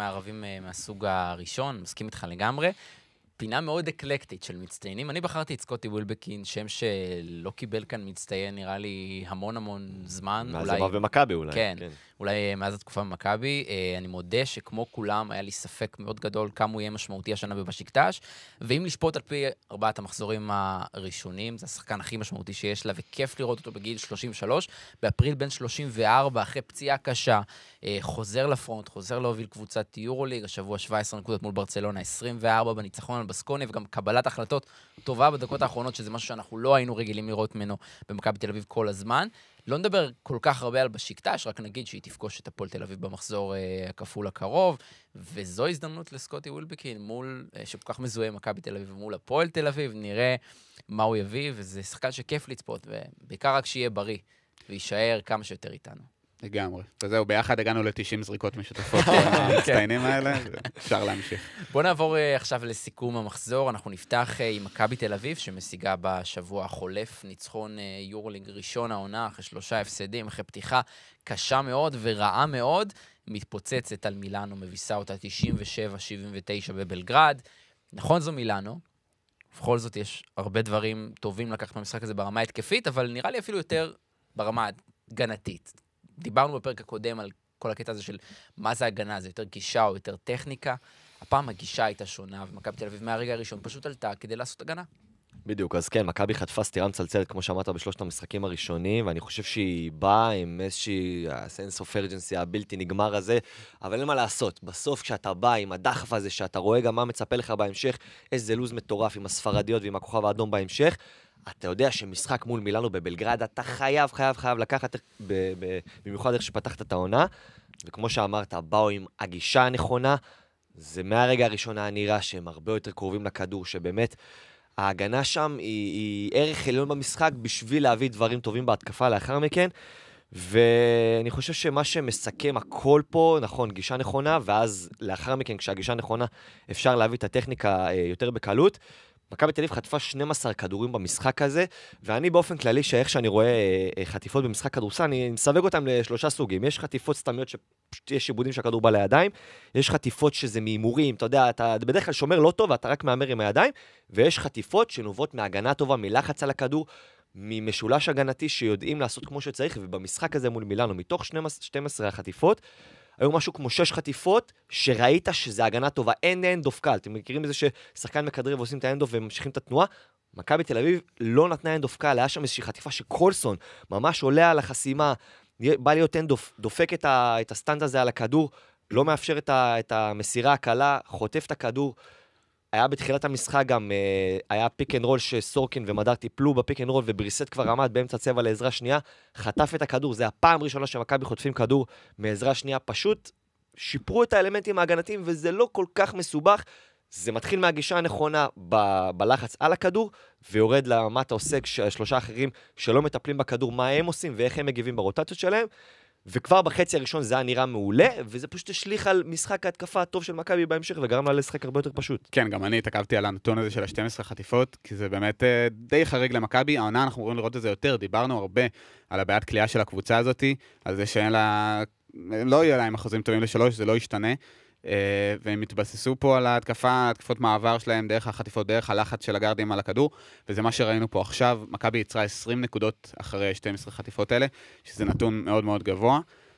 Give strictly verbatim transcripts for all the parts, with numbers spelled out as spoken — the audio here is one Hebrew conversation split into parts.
מערבים מהסוג הראשון, מסכים איתך לגמרי. פינה מאוד אקלקטית של מצטיינים. אני בחרתי את סקוטי ווילבקין, שם שלא קיבל כאן מצטיין, נראה לי המון המון זמן. מהזמה במכבי אולי. כן, כן. אולי מאז התקופה במכבי. אני מודה שכמו כולם, היה לי ספק מאוד גדול כמה הוא יהיה משמעותי השנה בבשיקטש, ואם לשפוט על פי ארבעת המחזורים הראשונים, זה השחקן הכי משמעותי שיש לה, וכיף לראות אותו בגיל שלושים ושלוש, באפריל בין שלושים וארבע, אחרי פציעה קשה, חוזר לפרונט, חוזר להוביל קבוצת יורוליג, השבוע שבע עשרה נקודות מול ברצלונה, עשרים וארבע בניצחון על בסקוני, וגם קבלת החלטות טובה בדקות האחרונות, שזה משהו שאנחנו לא היינו רגילים לראות ממנו במכבי תל אביב כל הזמן. לא נדבר כל כך הרבה על בשיקטש, רק נגיד שהיא תפגוש את הפועל תל אביב במחזור אה, הכפול הקרוב, וזו הזדמנות לסקוטי ווילבקין, מול, אה, שכל כך מזוהה עם מכבי תל אביב מול הפועל תל אביב, נראה מה הוא יביא, וזה שחקן שכיף לצפות, ובעיקר רק שיהיה בריא, ויישאר כמה שיותר איתנו. לגמרי. וזהו, ביחד הגענו ל-תשעים זריקות משותפות המצטיינים האלה, אפשר להמשיך. בואו נעבור עכשיו לסיכום המחזור. אנחנו נפתח עם מכבי תל אביב, שמשיגה בשבוע החולף ניצחון יורוליג ראשון העונה, אחרי שלושה הפסדים, אחרי פתיחה קשה מאוד ורעה מאוד, מתפוצצת על מילאנו, מביסה אותה תשעים ושבע שבעים ותשע בבלגרד. נכון זו מילאנו, ובכל זאת יש הרבה דברים טובים לקחת מהמשחק הזה ברמה התקפית, אבל נראה לי אפילו יותר ברמה הגנתית. דיברנו בפרק הקודם על כל הקטע הזה של מה זה הגנה, זה יותר גישה או יותר טכניקה. הפעם הגישה הייתה שונה, ומכבי תל אביב מהרגע הראשון פשוט עלתה כדי לעשות הגנה. בדיוק, אז כן, מכבי חטפה סטירה מצלצלת, כמו שאמרת, בשלושת המשחקים הראשונים, ואני חושב שהיא באה עם איזושהי sense of urgency הבלתי נגמר הזה, אבל אין מה לעשות. בסוף כשאתה בא עם הדחף הזה, שאתה רואה גם מה מצפה לך בהמשך, איזה לוז מטורף עם הספרדיות ועם הכוכב האדום בהמשך, אתה יודע שמשחק מול מילאנו בבלגרד, אתה חייב, חייב, חייב לקחת, ב- ב- במיוחד איך שפתחת את העונה, וכמו שאמרת, באו עם הגישה הנכונה, זה מהרגע הראשון היה נראה שהם הרבה יותר קרובים לכדור, שבאמת ההגנה שם היא, היא ערך עליון במשחק בשביל להביא דברים טובים בהתקפה לאחר מכן, ואני חושב שמה שמסכם הכל פה, נכון, גישה נכונה, ואז לאחר מכן, כשהגישה נכונה, אפשר להביא את הטכניקה יותר בקלות. מכבי תל אביב חטפה שנים עשר כדורים במשחק הזה, ואני באופן כללי, שאיך שאני רואה חטיפות במשחק כדורסל, אני מסווג אותם לשלושה סוגים. יש חטיפות סתמיות שפשוט יש עיבודים שהכדור בא לידיים, יש חטיפות שזה מאימורים, אתה יודע, אתה בדרך כלל שומר לא טוב, ואתה רק מאמר עם הידיים, ויש חטיפות שנובעות מהגנה טובה, מלחץ על הכדור, ממשולש הגנתי שיודעים לעשות כמו שצריך, ובמשחק הזה מול מילאנו, מתוך שתים עשרה החטיפות, היו משהו כמו שש חטיפות, שראית שזה הגנה טובה, אין אין דוף קל. אתם מכירים בזה ששחקן מקדרי ועושים את האנדוף וממשיכים את התנועה? מכבי תל אביב לא נתנה אנדוף קל, היה שם איזושהי חטיפה שקולסון ממש עולה על החסימה, בא להיות אנדוף, דופק את, ה, את הסטנד הזה על הכדור, לא מאפשר את, ה, את המסירה הקלה, חוטף את הכדור. היה בתחילת המשחק גם, היה פיק אנד רול שסורקין ומדר טיפלו בפיק אנד רול, ובריסט כבר עמד באמצע צבע לעזרה שנייה, חטף את הכדור, זה הפעם הראשונה שמכבי חוטפים כדור מעזרה שנייה, פשוט שיפרו את האלמנטים ההגנתיים, וזה לא כל כך מסובך, זה מתחיל מהגישה הנכונה ב- בלחץ על הכדור, ויורד למה אתה עושה שלושה אחרים שלא מטפלים בכדור, מה הם עושים ואיך הם מגיבים ברוטציות שלהם, וכבר בחצי הראשון זה היה נראה מעולה, וזה פשוט השליך על משחק ההתקפה הטוב של מכבי בהמשך, וגרם לה לשחק הרבה יותר פשוט. כן, גם אני התעכבתי על הנתון הזה של ה-שתים עשרה חטיפות, כי זה באמת די חריג למכבי. העונה אנחנו רואים לראות את זה יותר, דיברנו הרבה על הבעיית קליעה של הקבוצה הזאת, על זה שאין לה, לא יהיה להם אחוזים טובים לשלוש, זה לא ישתנה, והם התבססו פה על ההתקפה, התקפות מעבר שלהם, דרך החטיפות, דרך הלחץ של הגארדים על הכדור, וזה מה שראינו פה עכשיו. מכבי יצרה עשרים נקודות אחרי שתים עשרה חטיפות האלה, שזה נתון מאוד מאוד גבוה.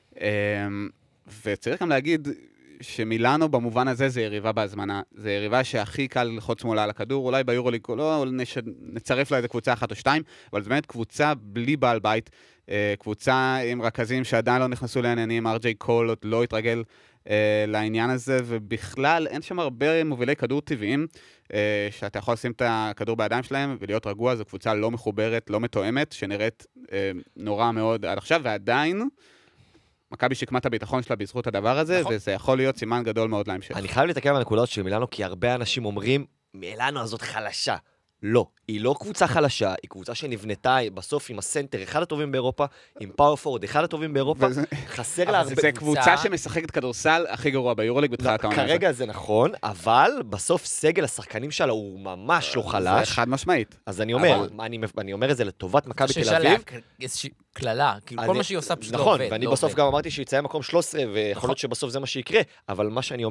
וצריך גם להגיד שמילאנו במובן הזה זה יריבה בהזמנה, זה יריבה שהכי קל ללחוץ מולה על הכדור, אולי ביורוליג לא נצרף לה איזה קבוצה אחת או שתיים, אבל זה באמת קבוצה בלי בעל בית, קבוצה עם רכזים שעדיין לא נכנסו לעניינים, אר-ג'יי קול עוד לא התרגל לעניין הזה, ובכלל אין שם הרבה מובילי כדור טבעיים, שאתה יכול לשים את הכדור בידיים שלהם ולהיות רגוע. זו קבוצה לא מחוברת, לא מתואמת, שנראית נורא מאוד עד עכשיו, ועדיין מכבי שיקמה את הביטחון שלה בזכות הדבר הזה, נכון. וזה יכול להיות סימן גדול מאוד להמשך. אני חייב להתעכב על הנקודות של מילאנו, כי הרבה אנשים אומרים, מילאנו הזאת חלשה. לא, היא לא קבוצה חלשה, היא קבוצה שנבנתה בסוף עם הסנטר, אחד הטובים באירופה, עם פאוור פורד, אחד הטובים באירופה, וזה... חסר לה הרבה... זה קבוצה שמשחקת כדורסל הכי גרוע ביורוליג בתחילת העונה. כרגע זה נכון, אבל בסוף סגל השחקנים שלה הוא ממש לא חלש. זה חד משמעית. אז אני אומר, אני, אני אומר את זה לטובת מכבי תל אביב. איזושהי כללה, כאילו כל מה שהיא עושה פשוט לא עובד. נכון, ואני בסוף גם אמרתי שהיא יצאה מקום שלוש עשרה, ויכול להיות שבסוף זה מה שיקרה, אבל מה שאני אומר